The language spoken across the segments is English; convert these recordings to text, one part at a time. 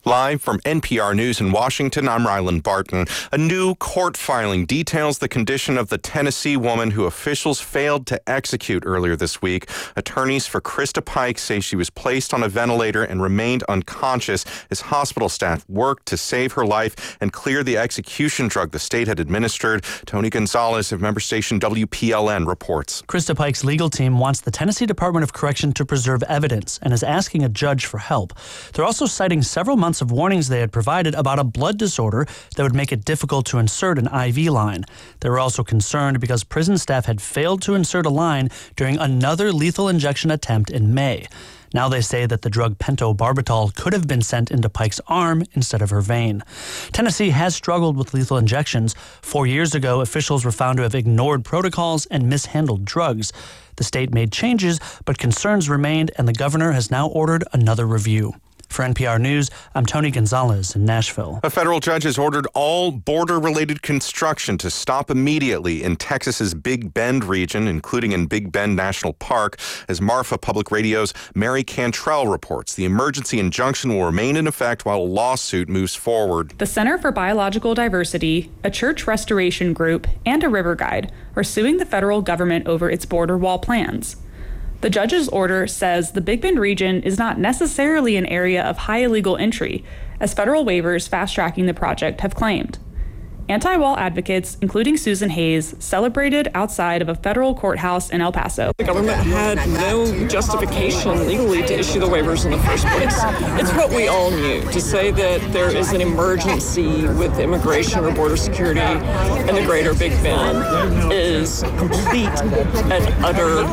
Live from NPR News in Washington, I'm Ryland Barton. A new court filing details the condition of the Tennessee woman who officials failed to execute earlier this week. Attorneys for Krista Pike say she was placed on a ventilator and remained unconscious as hospital staff worked to save her life and clear the execution drug the state had administered. Tony Gonzalez of member station WPLN reports. Krista Pike's legal team wants the Tennessee Department of Correction to preserve evidence and is asking a judge for help. They're also citing several months of warnings they had provided about a blood disorder that would make it difficult to insert an IV line. They were also concerned because prison staff had failed to insert a line during another lethal injection attempt in May. Now they say that the drug pentobarbital could have been sent into Pike's arm instead of her vein. Tennessee has struggled with lethal injections. 4 years ago, officials were found to have ignored protocols and mishandled drugs. The state made changes, but concerns remained, and the governor has now ordered another review. For NPR News, I'm Tony Gonzalez in Nashville. A federal judge has ordered all border-related construction to stop immediately in Texas's Big Bend region, including in Big Bend National Park. As Marfa Public Radio's Mary Cantrell reports, the emergency injunction will remain in effect while a lawsuit moves forward. The Center for Biological Diversity, a church restoration group, and a river guide are suing the federal government over its border wall plans. The judge's order says the Big Bend region is not necessarily an area of high illegal entry, as federal waivers fast-tracking the project have claimed. Anti-wall advocates, including Susan Hayes, celebrated outside of a federal courthouse in El Paso. The government had no justification legally to issue the waivers in the first place. It's what we all knew. To say that there is an emergency with immigration or border security in the greater Big Bend is complete and utter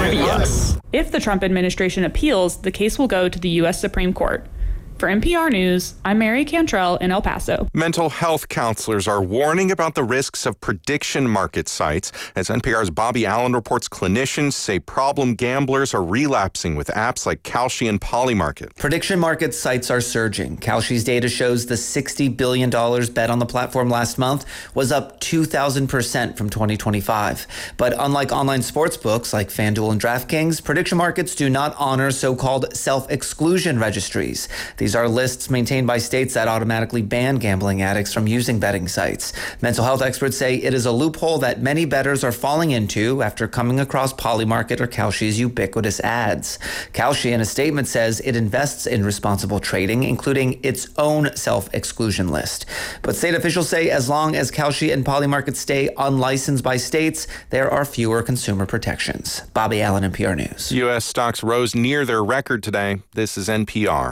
BS. If the Trump administration appeals, the case will go to the U.S. Supreme Court. For NPR News, I'm Mary Cantrell in El Paso. Mental health counselors are warning about the risks of prediction market sites. As NPR's Bobby Allen reports, clinicians say problem gamblers are relapsing with apps like Kalshi and Polymarket. Prediction market sites are surging. Kalshi's data shows the $60 billion bet on the platform last month was up 2,000% from 2025. But unlike online sports books like FanDuel and DraftKings, prediction markets do not honor so-called self-exclusion registries. These are lists maintained by states that automatically ban gambling addicts from using betting sites. Mental health experts say it is a loophole that many bettors are falling into after coming across Polymarket or Kalshi's ubiquitous ads. Kalshi, in a statement, says it invests in responsible trading, including its own self-exclusion list. But state officials say as long as Kalshi and Polymarket stay unlicensed by states, there are fewer consumer protections. Bobby Allen, NPR News. U.S. stocks rose near their record today. This is NPR.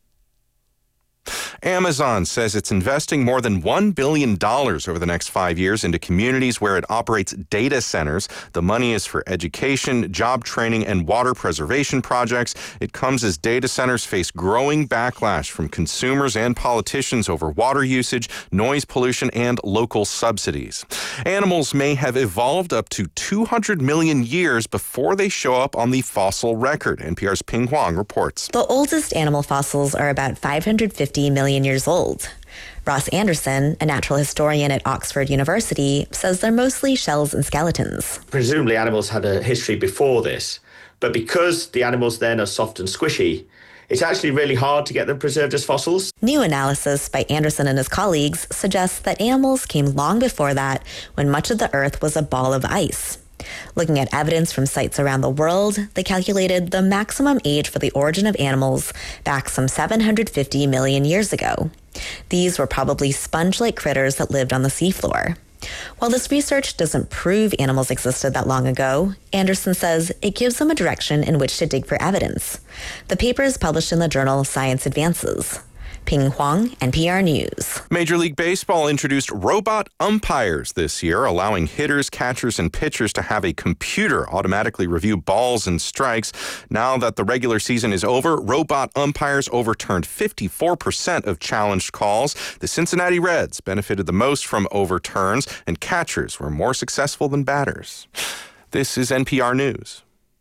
Amazon says it's investing more than $1 billion over the next 5 years into communities where it operates data centers. The money is for education, job training, and water preservation projects. It comes as data centers face growing backlash from consumers and politicians over water usage, noise pollution, and local subsidies. Animals may have evolved up to 200 million years before they show up on the fossil record. NPR's Ping Huang reports. The oldest animal fossils are about 550 million years old. Ross Anderson, a natural historian at Oxford University, says they're mostly shells and skeletons. Presumably animals had a history before this, but because the animals then are soft and squishy, it's actually really hard to get them preserved as fossils. New analysis by Anderson and his colleagues suggests that animals came long before that, when much of the Earth was a ball of ice. Looking at evidence from sites around the world, they calculated the maximum age for the origin of animals back some 750 million years ago. These were probably sponge-like critters that lived on the seafloor. While this research doesn't prove animals existed that long ago, Anderson says it gives them a direction in which to dig for evidence. The paper is published in the journal Science Advances. Ping Huang, NPR News. Major League Baseball introduced robot umpires this year, allowing hitters, catchers, and pitchers to have a computer automatically review balls and strikes. Now that the regular season is over, robot umpires overturned 54% of challenged calls. The Cincinnati Reds benefited the most from overturns, and catchers were more successful than batters. This is NPR News.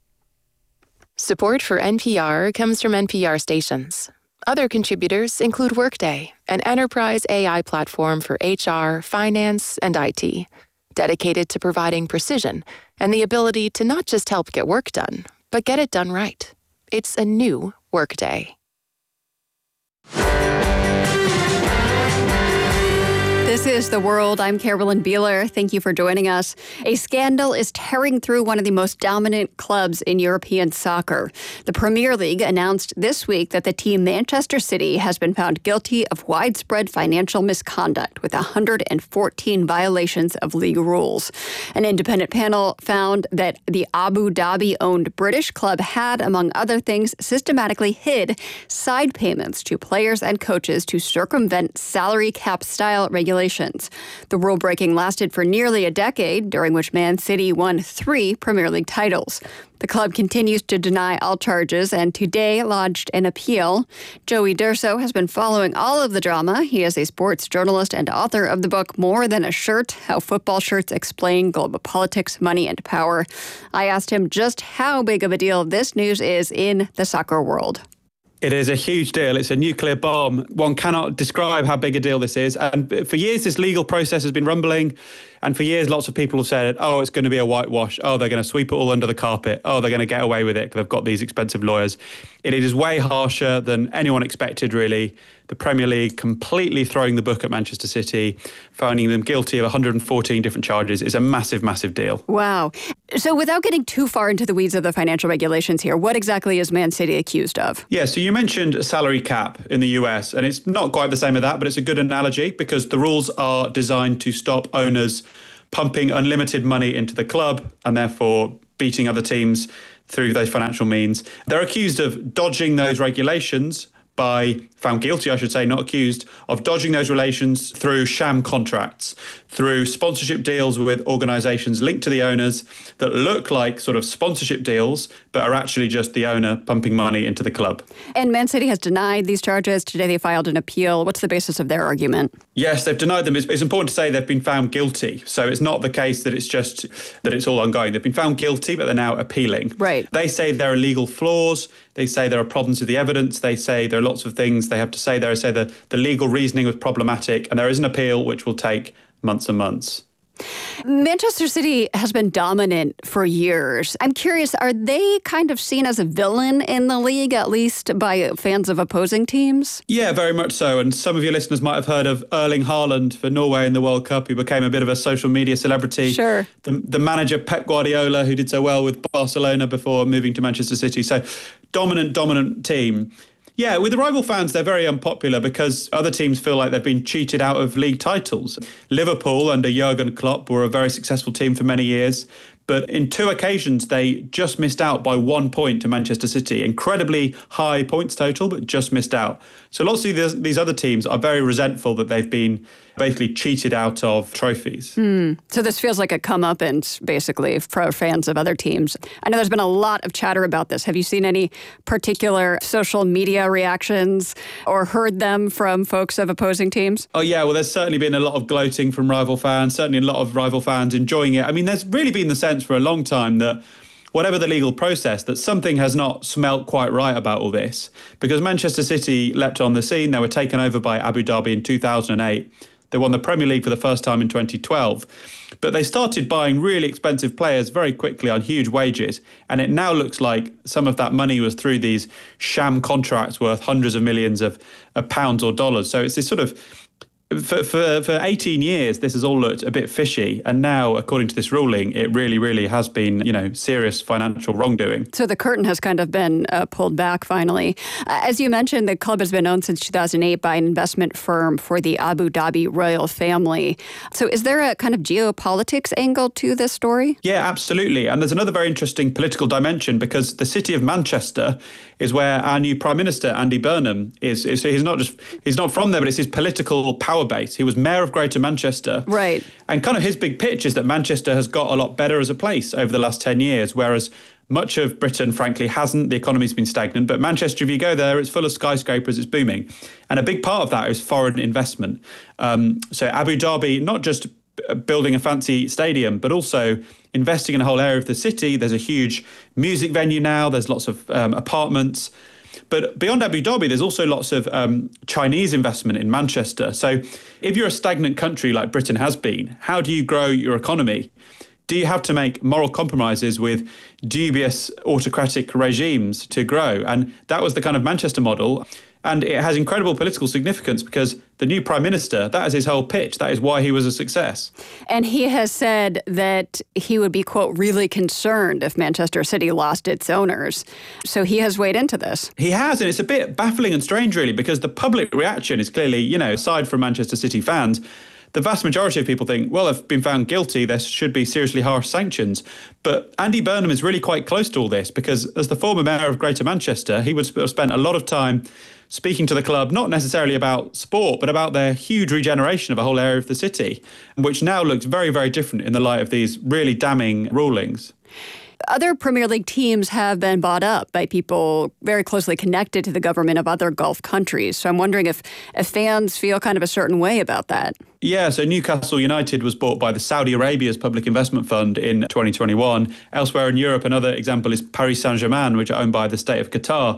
Support for NPR comes from NPR stations. Other contributors include Workday, an enterprise AI platform for HR, finance, and IT, dedicated to providing precision and the ability to not just help get work done, but get it done right. It's a new Workday. This is The World. I'm Carolyn Beeler. Thank you for joining us. A scandal is tearing through one of the most dominant clubs in European soccer. The Premier League announced this week that the team Manchester City has been found guilty of widespread financial misconduct with 114 violations of league rules. An independent panel found that the Abu Dhabi-owned British club had, among other things, systematically hid side payments to players and coaches to circumvent salary cap-style regulations. The rule-breaking lasted for nearly a decade, during which Man City won 3 Premier League titles. The club continues to deny all charges and today lodged an appeal. Joey D'Urso has been following all of the drama. He is a sports journalist and author of the book More Than a Shirt: How Football Shirts Explain Global Politics, Money, and Power. I asked him just how big of a deal this news is in the soccer world. It is a huge deal. It's a nuclear bomb. One cannot describe how big a deal this is. And for years, this legal process has been rumbling. And for years, lots of people have said, oh, it's going to be a whitewash. Oh, they're going to sweep it all under the carpet. Oh, they're going to get away with it because they've got these expensive lawyers. It is way harsher than anyone expected, really. The Premier League completely throwing the book at Manchester City, finding them guilty of 114 different charges is a massive, massive deal. Wow. So without getting too far into the weeds of the financial regulations here, what exactly is Man City accused of? Yeah, so you mentioned a salary cap in the US, and it's not quite the same as that, but it's a good analogy because the rules are designed to stop owners pumping unlimited money into the club and therefore beating other teams through those financial means. They're accused of dodging those regulations found guilty, I should say, not accused, of dodging those relations through sham contracts, through sponsorship deals with organisations linked to the owners that look like sort of sponsorship deals, but are actually just the owner pumping money into the club. And Man City has denied these charges. Today they filed an appeal. What's the basis of their argument? Yes, they've denied them. It's important to say they've been found guilty. So it's not the case that it's all ongoing. They've been found guilty, but they're now appealing. Right. They say there are legal flaws. They say there are problems with the evidence. They say there are lots of things they have to say there. They say the legal reasoning was problematic, and there is an appeal which will take months and months. Manchester City has been dominant for years. I'm curious, are they kind of seen as a villain in the league, at least by fans of opposing teams? Yeah, very much so. And some of your listeners might have heard of Erling Haaland for Norway in the World Cup, who became a bit of a social media celebrity. Sure. The manager, Pep Guardiola, who did so well with Barcelona before moving to Manchester City. So dominant team. Yeah, with the rival fans, they're very unpopular because other teams feel like they've been cheated out of league titles. Liverpool under Jurgen Klopp were a very successful team for many years, but in 2 occasions, they just missed out by 1 point to Manchester City. Incredibly high points total, but just missed out. So lots of these other teams are very resentful that they've been basically cheated out of trophies. So this feels like a comeuppance, basically, for fans of other teams. I know there's been a lot of chatter about this. Have you seen any particular social media reactions or heard them from folks of opposing teams? Oh, yeah. Well, there's certainly been a lot of gloating from rival fans, certainly a lot of rival fans enjoying it. I mean, there's really been the sense for a long time that whatever the legal process, that something has not smelt quite right about all this. Because Manchester City leapt on the scene. They were taken over by Abu Dhabi in 2008. They won the Premier League for the first time in 2012. But they started buying really expensive players very quickly on huge wages. And it now looks like some of that money was through these sham contracts worth hundreds of millions of pounds or dollars. So it's this sort of, for 18 years, this has all looked a bit fishy. And now, according to this ruling, it really, really has been, serious financial wrongdoing. So the curtain has kind of been pulled back finally. As you mentioned, the club has been owned since 2008 by an investment firm for the Abu Dhabi royal family. So is there a kind of geopolitics angle to this story? Yeah, absolutely. And there's another very interesting political dimension because the city of Manchester is where our new Prime Minister, Andy Burnham, is. So he's not from there, but it's his political power base. He was mayor of Greater Manchester. Right. And kind of his big pitch is that Manchester has got a lot better as a place over the last 10 years, whereas much of Britain, frankly, hasn't. The economy's been stagnant. But Manchester, if you go there, it's full of skyscrapers, it's booming. And a big part of that is foreign investment. So Abu Dhabi, not just building a fancy stadium, but also investing in a whole area of the city. There's a huge music venue now. There's lots of apartments. But beyond Abu Dhabi, there's also lots of Chinese investment in Manchester. So if you're a stagnant country like Britain has been, how do you grow your economy? Do you have to make moral compromises with dubious autocratic regimes to grow? And that was the kind of Manchester model. And it has incredible political significance because the new prime minister, that is his whole pitch. That is why he was a success. And he has said that he would be, quote, really concerned if Manchester City lost its owners. So he has weighed into this. He has, and it's a bit baffling and strange, really, because the public reaction is clearly, aside from Manchester City fans, the vast majority of people think, well, if been found guilty, there should be seriously harsh sanctions. But Andy Burnham is really quite close to all this because as the former mayor of Greater Manchester, he would have spent a lot of time speaking to the club, not necessarily about sport, but about their huge regeneration of a whole area of the city, which now looks very, very different in the light of these really damning rulings. Other Premier League teams have been bought up by people very closely connected to the government of other Gulf countries. So I'm wondering if fans feel kind of a certain way about that. Yeah, so Newcastle United was bought by the Saudi Arabia's Public Investment Fund in 2021. Elsewhere in Europe, another example is Paris Saint-Germain, which are owned by the state of Qatar.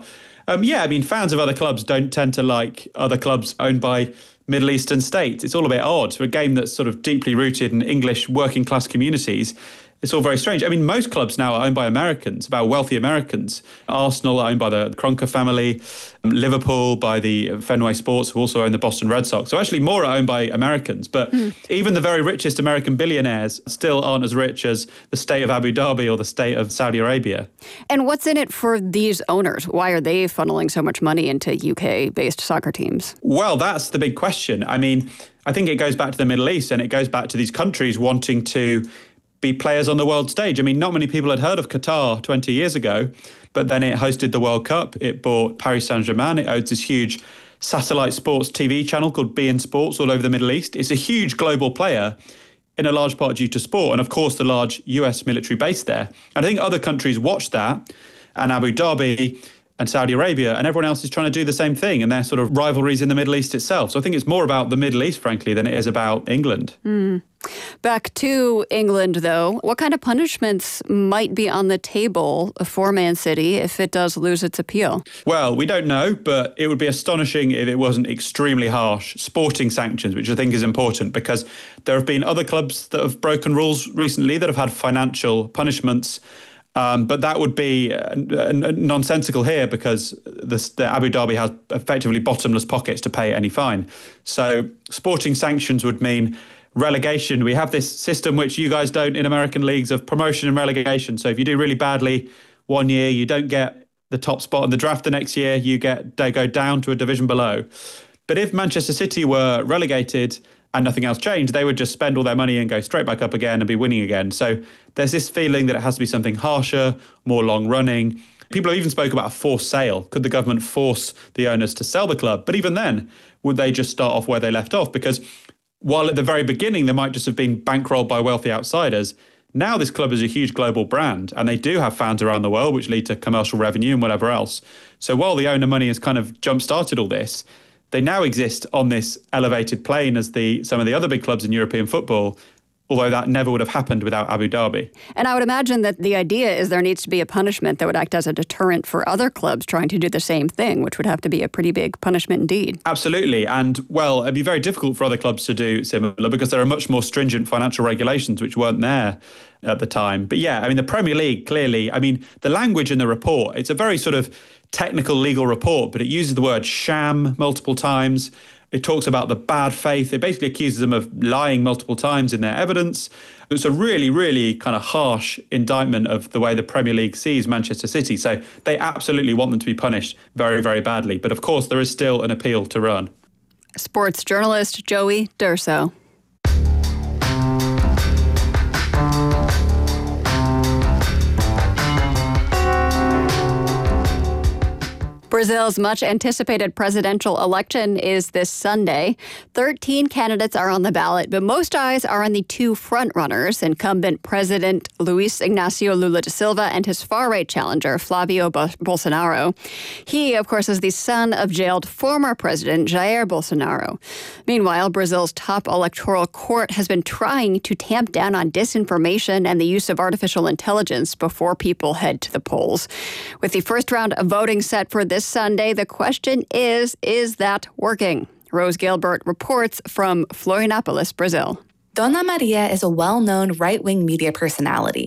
Fans of other clubs don't tend to like other clubs owned by Middle Eastern states. It's all a bit odd. For a game that's sort of deeply rooted in English working class communities, it's all very strange. I mean, most clubs now are owned by Americans, by wealthy Americans. Arsenal are owned by the Kroenke family, Liverpool by the Fenway Sports, who also own the Boston Red Sox. So actually more are owned by Americans. But even the very richest American billionaires still aren't as rich as the state of Abu Dhabi or the state of Saudi Arabia. And what's in it for these owners? Why are they funneling so much money into UK-based soccer teams? Well, that's the big question. I mean, I think it goes back to the Middle East and it goes back to these countries wanting to be players on the world stage. I mean, not many people had heard of Qatar 20 years ago, but then it hosted the World Cup. It bought Paris Saint-Germain. It owns this huge satellite sports TV channel called beIN Sports all over the Middle East. It's a huge global player in a large part due to sport and, of course, the large US military base there. And I think other countries watch that, and Abu Dhabi and Saudi Arabia, and everyone else is trying to do the same thing, and their sort of rivalries in the Middle East itself. So I think it's more about the Middle East, frankly, than it is about England. Back to England, though, what kind of punishments might be on the table for Man City if it does lose its appeal? Well, we don't know, but it would be astonishing if it wasn't extremely harsh sporting sanctions, which I think is important because there have been other clubs that have broken rules recently that have had financial punishments. But that would be nonsensical here because the Abu Dhabi has effectively bottomless pockets to pay any fine. So sporting sanctions would mean relegation. We have this system which you guys don't in American leagues of promotion and relegation. So if you do really badly one year, you don't get the top spot in the draft the next year, they go down to a division below. But if Manchester City were relegated and nothing else changed, they would just spend all their money and go straight back up again and be winning again. So there's this feeling that it has to be something harsher, more long running. People have even spoke about a forced sale. Could the government force the owners to sell the club? But even then, would they just start off where they left off? Because while at the very beginning, they might just have been bankrolled by wealthy outsiders, now this club is a huge global brand and they do have fans around the world, which lead to commercial revenue and whatever else. So while the owner money has kind of jump-started all this, they now exist on this elevated plane as some of the other big clubs in European football, although that never would have happened without Abu Dhabi. And I would imagine that the idea is there needs to be a punishment that would act as a deterrent for other clubs trying to do the same thing, which would have to be a pretty big punishment indeed. Absolutely. And, well, it'd be very difficult for other clubs to do similar because there are much more stringent financial regulations which weren't there at the time. But, yeah, I mean, the Premier League, clearly, I mean, the language in the report, it's a very sort of technical legal report, but it uses the word sham multiple times. It talks about the bad faith. It basically accuses them of lying multiple times in their evidence. It's a really, really kind of harsh indictment of the way the Premier League sees Manchester City. So they absolutely want them to be punished very, very badly. But of course, there is still an appeal to run. Sports journalist Joey D'Urso. Brazil's much-anticipated presidential election is this Sunday. 13 candidates are on the ballot, but most eyes are on the two frontrunners, incumbent President Luiz Inácio Lula da Silva and his far-right challenger, Flavio Bolsonaro. He, of course, is the son of jailed former President Jair Bolsonaro. Meanwhile, Brazil's top electoral court has been trying to tamp down on disinformation and the use of artificial intelligence before people head to the polls. With the first round of voting set for this Sunday, the question is that working? Rose Gilbert reports from Florianópolis, Brazil. Dona Maria is a well-known right-wing media personality.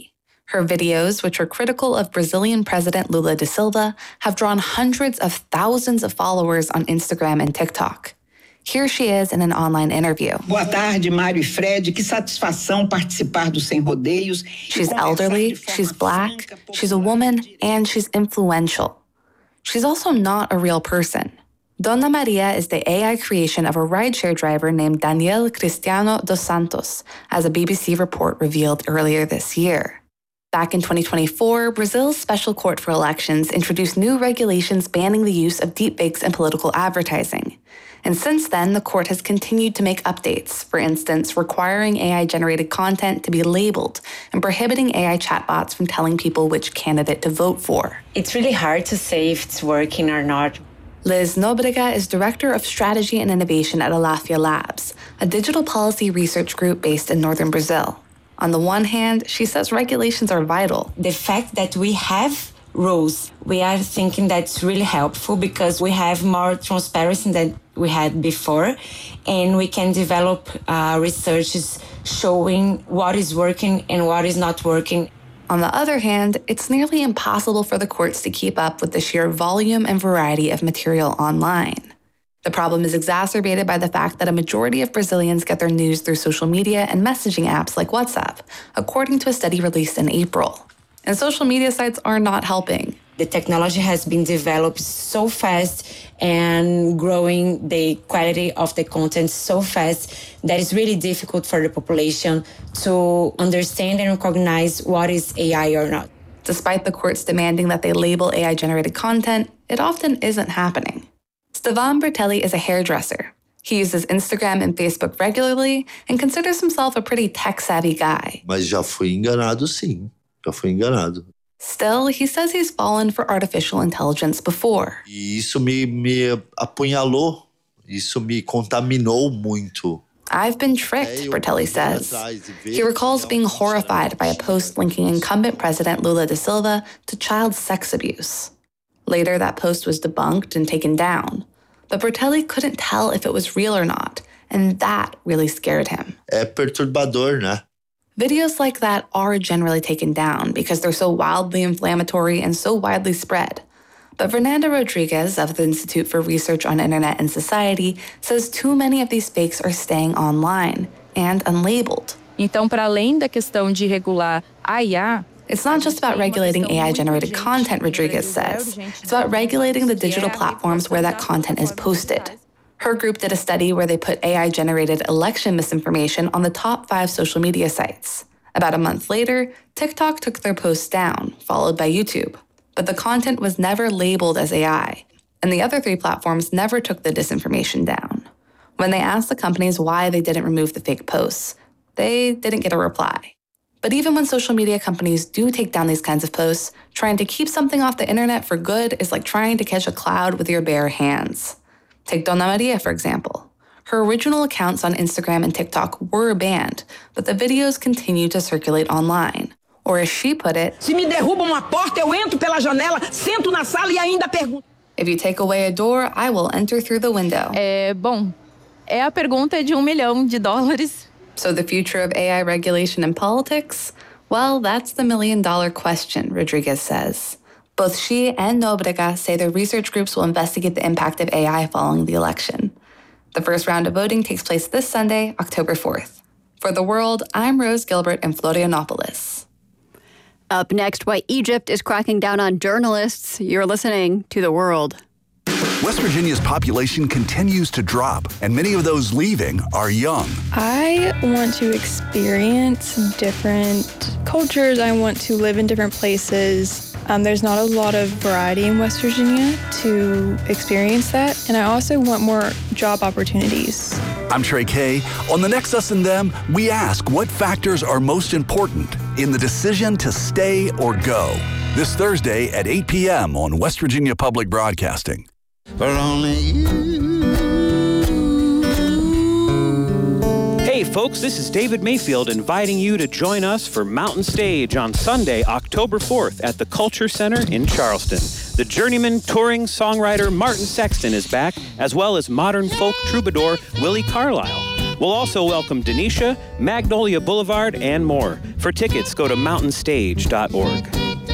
Her videos, which were critical of Brazilian President Lula da Silva, have drawn hundreds of thousands of followers on Instagram and TikTok. Here she is in an online interview. Boa tarde, Mário e Fred. Que satisfação participar do Sem Rodeios. She's elderly, she's black, she's a woman, and she's influential. She's also not a real person. Dona Maria is the AI creation of a rideshare driver named Daniel Cristiano dos Santos, as a BBC report revealed earlier this year. Back in 2024, Brazil's Special Court for Elections introduced new regulations banning the use of deepfakes in political advertising. And since then, the court has continued to make updates, for instance, requiring AI-generated content to be labeled and prohibiting AI chatbots from telling people which candidate to vote for. It's really hard to say if it's working or not. Liz Nóbrega is Director of Strategy and Innovation at Alafia Labs, a digital policy research group based in northern Brazil. On the one hand, she says regulations are vital. The fact that we have rules, we are thinking that's really helpful because we have more transparency than we had before, and we can develop researches showing what is working and what is not working. On the other hand, it's nearly impossible for the courts to keep up with the sheer volume and variety of material online. The problem is exacerbated by the fact that a majority of Brazilians get their news through social media and messaging apps like WhatsApp, according to a study released in April. And social media sites are not helping. The technology has been developed so fast and growing the quality of the content so fast that it's really difficult for the population to understand and recognize what is AI or not. Despite the courts demanding that they label AI-generated content, it often isn't happening. Stevan Bertelli is a hairdresser. He uses Instagram and Facebook regularly and considers himself a pretty tech-savvy guy. Mas já fui enganado, sim. Já fui enganado. Still, he says he's fallen for artificial intelligence before. E isso me apunhalou. Isso me contaminou muito. I've been tricked, Bertelli says. He recalls being horrified by a post linking incumbent President Lula da Silva to child sex abuse. Later, that post was debunked and taken down. But Bertelli couldn't tell if it was real or not, and that really scared him. É perturbador, né? Videos like that are generally taken down because they're so wildly inflammatory and so widely spread. But Fernanda Rodriguez of the Institute for Research on Internet and Society says too many of these fakes are staying online and unlabeled. Então, para além da questão de regular a IA, it's not just about regulating AI-generated content, Rodriguez says. It's about regulating the digital platforms where that content is posted. Her group did a study where they put AI-generated election misinformation on the top 5 social media sites. About a month later, TikTok took their posts down, followed by YouTube. But the content was never labeled as AI, and the other 3 platforms never took the disinformation down. When they asked the companies why they didn't remove the fake posts, they didn't get a reply. But even when social media companies do take down these kinds of posts, trying to keep something off the internet for good is like trying to catch a cloud with your bare hands. Take Dona Maria, for example. Her original accounts on Instagram and TikTok were banned, but the videos continue to circulate online. Or as she put it, Se me derrubam uma porta, eu entro pela janela, sento na sala e ainda pergunto. If you take away a door, I will enter through the window. Bom, a pergunta de $1 million. So the future of AI regulation in politics? Well, that's the $1 million question, Rodriguez says. Both she and Nóbrega say their research groups will investigate the impact of AI following the election. The first round of voting takes place this Sunday, October 4th. For The World, I'm Rose Gilbert in Florianopolis. Up next, why Egypt is cracking down on journalists. You're listening to The World. West Virginia's population continues to drop, and many of those leaving are young. I want to experience different cultures. I want to live in different places. There's not a lot of variety in West Virginia to experience that, and I also want more job opportunities. I'm Trey Kay. On the next Us and Them, we ask what factors are most important in the decision to stay or go. This Thursday at 8 p.m. on West Virginia Public Broadcasting. But only you. Hey folks, this is David Mayfield inviting you to join us for Mountain Stage on Sunday, October 4th at the Culture Center in Charleston. The journeyman touring songwriter Martin Sexton is back, as well as modern folk troubadour Willie Carlisle. We'll also welcome Denisha, Magnolia Boulevard, and more. For tickets, go to mountainstage.org.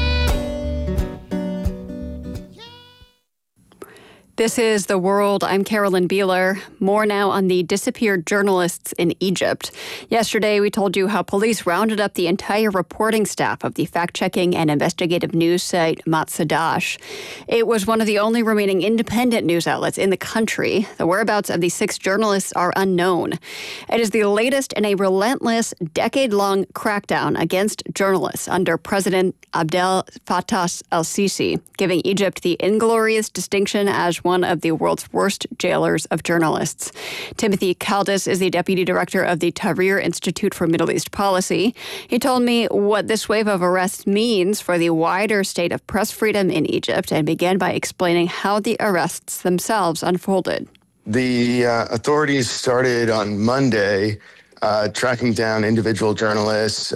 This is The World. I'm Carolyn Beeler. More now on the disappeared journalists in Egypt. Yesterday, we told you how police rounded up the entire reporting staff of the fact-checking and investigative news site Matsadash. It was one of the only remaining independent news outlets in the country. The whereabouts of the 6 journalists are unknown. It is the latest in a relentless, decade-long crackdown against journalists under President Abdel Fattah el-Sisi, giving Egypt the inglorious distinction as one of the world's worst jailers of journalists. Timothy Kaldis is the deputy director of the Tahrir Institute for Middle East Policy. He told me what this wave of arrests means for the wider state of press freedom in Egypt and began by explaining how the arrests themselves unfolded. The authorities started on Monday tracking down individual journalists.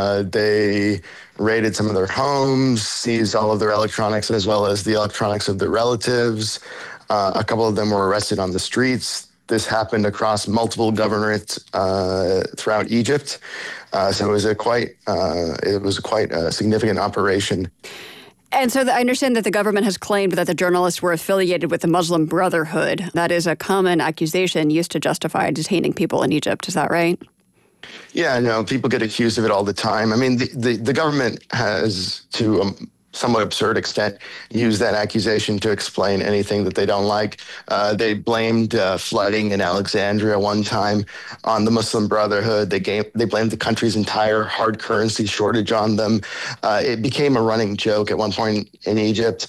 They raided some of their homes, seized all of their electronics as well as the electronics of their relatives. A couple of them were arrested on the streets. This happened across multiple governorates throughout Egypt. So it was a quite significant operation. And so I understand that the government has claimed that the journalists were affiliated with the Muslim Brotherhood. That is a common accusation used to justify detaining people in Egypt. Is that right? Yeah, no, people get accused of it all the time. I mean, the government has, to a somewhat absurd extent, used that accusation to explain anything that they don't like. They blamed flooding in Alexandria one time on the Muslim Brotherhood. They blamed the country's entire hard currency shortage on them. It became a running joke at one point in Egypt.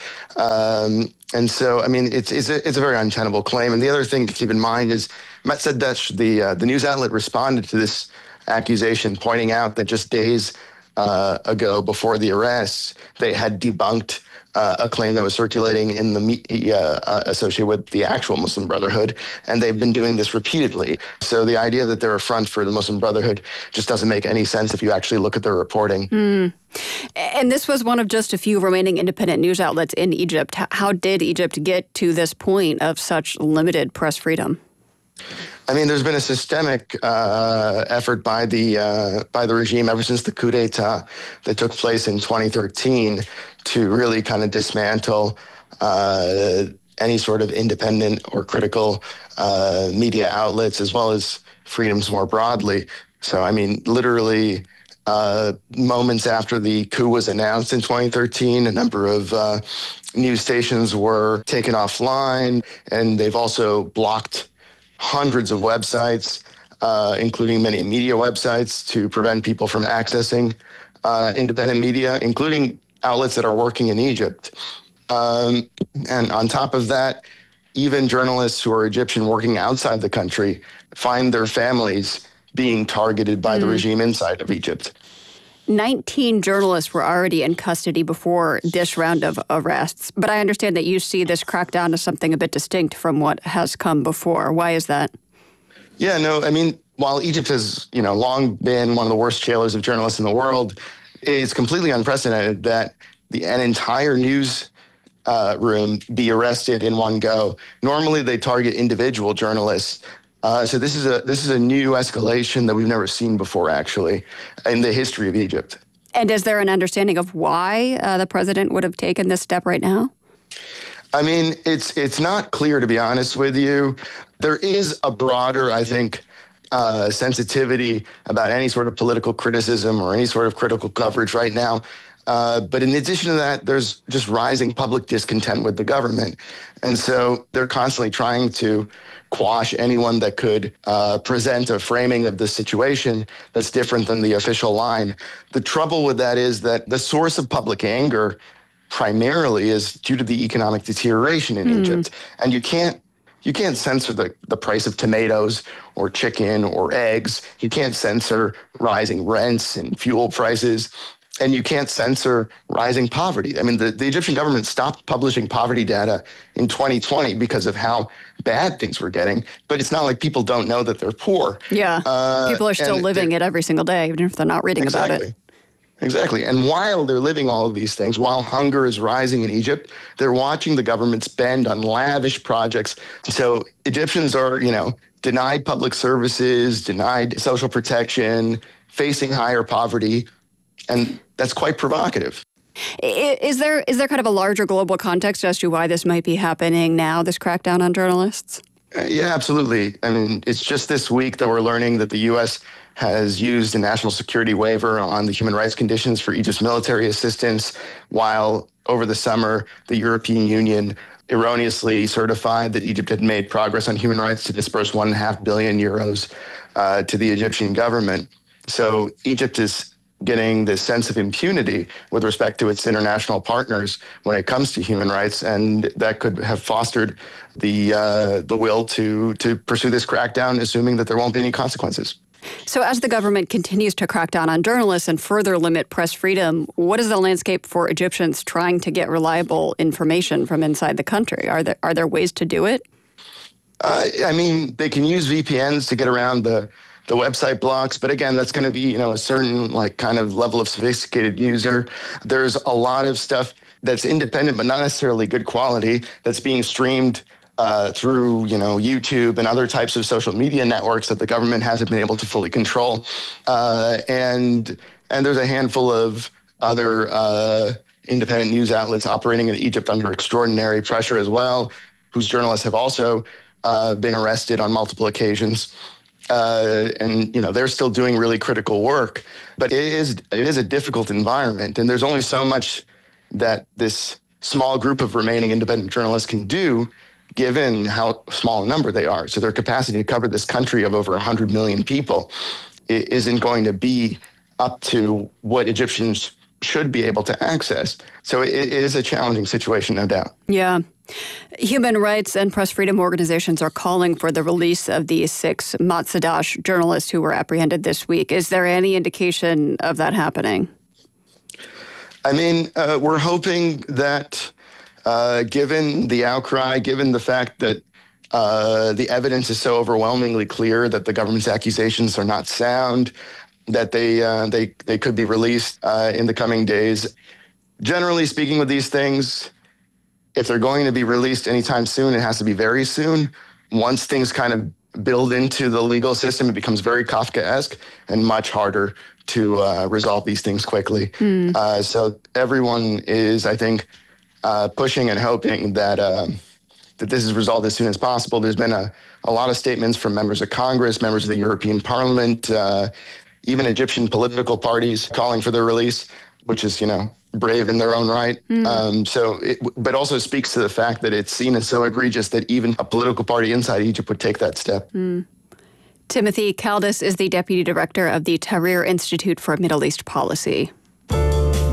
And so, I mean, it's a very untenable claim. And the other thing to keep in mind is Matsadash, the news outlet, responded to this accusation, pointing out that just days ago, before the arrests, they had debunked a claim that was circulating in the media associated with the actual Muslim Brotherhood, and they've been doing this repeatedly. So the idea that they're a front for the Muslim Brotherhood just doesn't make any sense if you actually look at their reporting. And this was one of just a few remaining independent news outlets in Egypt. How did Egypt get to this point of such limited press freedom? I mean, there's been a systemic effort by the regime ever since the coup d'etat that took place in 2013 to really kind of dismantle any sort of independent or critical media outlets, as well as freedoms more broadly. So, I mean, literally moments after the coup was announced in 2013, a number of news stations were taken offline, and they've also blocked hundreds of websites, including many media websites, to prevent people from accessing independent media, including outlets that are working in Egypt. And on top of that, even journalists who are Egyptian working outside the country find their families being targeted by the regime inside of Egypt. 19 journalists were already in custody before this round of arrests, but I understand that you see this crackdown as something a bit distinct from what has come before. Why is that? Yeah, no, I mean, while Egypt has, long been one of the worst jailers of journalists in the world, it's completely unprecedented that an entire news room be arrested in one go. Normally, they target individual journalists. So this is a new escalation that we've never seen before, actually, in the history of Egypt. And is there an understanding of why the president would have taken this step right now? I mean, it's not clear, to be honest with you. There is a broader, I think, sensitivity about any sort of political criticism or any sort of critical coverage right now. But in addition to that, there's just rising public discontent with the government. And so they're constantly trying to quash anyone that could present a framing of the situation that's different than the official line. The trouble with that is that the source of public anger primarily is due to the economic deterioration in Egypt. And you can't censor the price of tomatoes or chicken or eggs. You can't censor rising rents and fuel prices. And you can't censor rising poverty. I mean, the Egyptian government stopped publishing poverty data in 2020 because of how bad things were getting. But it's not like people don't know that they're poor. Yeah, people are still living it every single day, even if they're not reading about it. Exactly. And while they're living all of these things, while hunger is rising in Egypt, they're watching the government spend on lavish projects. So Egyptians are, denied public services, denied social protection, facing higher poverty. And that's quite provocative. Is there kind of a larger global context as to why this might be happening now, this crackdown on journalists? Yeah, absolutely. I mean, it's just this week that we're learning that the U.S. has used a national security waiver on the human rights conditions for Egypt's military assistance, while over the summer, the European Union erroneously certified that Egypt had made progress on human rights to disperse 1.5 billion euros to the Egyptian government. So Egypt is getting this sense of impunity with respect to its international partners when it comes to human rights, and that could have fostered the will to pursue this crackdown, assuming that there won't be any consequences. So as the government continues to crack down on journalists and further limit press freedom, what is the landscape for Egyptians trying to get reliable information from inside the country? Are there ways to do it? I mean, they can use VPNs to get around the website blocks, but again, that's going to be, a certain kind of level of sophisticated user. There's a lot of stuff that's independent, but not necessarily good quality, that's being streamed through, YouTube and other types of social media networks that the government hasn't been able to fully control. And there's a handful of other independent news outlets operating in Egypt under extraordinary pressure as well, whose journalists have also been arrested on multiple occasions. And they're still doing really critical work, but it is a difficult environment, and there's only so much that this small group of remaining independent journalists can do, given how small a number they are. So their capacity to cover this country of over 100 million people isn't going to be up to what Egyptians should be able to access. So it is a challenging situation, no doubt. Yeah. Human rights and press freedom organizations are calling for the release of these 6 Matzadash journalists who were apprehended this week. Is there any indication of that happening? I mean, we're hoping that given the outcry, given the fact that the evidence is so overwhelmingly clear that the government's accusations are not sound, that they could be released in the coming days. Generally speaking with these things, if they're going to be released anytime soon, it has to be very soon. Once things kind of build into the legal system, it becomes very Kafkaesque and much harder to resolve these things quickly. So everyone is, I think, pushing and hoping that this is resolved as soon as possible. There's been a lot of statements from members of Congress, members of the European Parliament, even Egyptian political parties calling for their release, which is, brave in their own right. But also speaks to the fact that it's seen as so egregious that even a political party inside Egypt would take that step. Timothy Kaldis is the deputy director of the Tahrir Institute for Middle East Policy.